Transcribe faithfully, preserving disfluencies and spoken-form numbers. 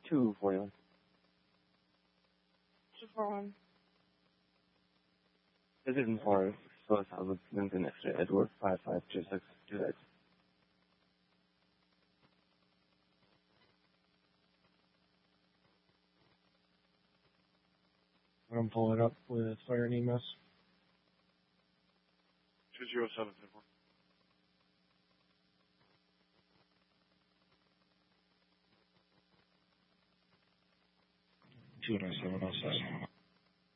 two forty-one. two four one. Decision for Source Albert Lincoln X-ray Edward five five two six two eight. I'm pulling it up with fire and E M S. two zero seven four. two nine seven oh seven.